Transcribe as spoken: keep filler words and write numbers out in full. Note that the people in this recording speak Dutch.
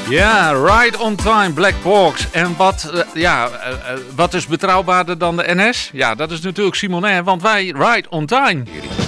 Ja, Right on Time, Black Hawks. En wat, uh, ja, uh, uh, wat is betrouwbaarder dan de N S? Ja, dat is natuurlijk Simonet, want wij Right on Time.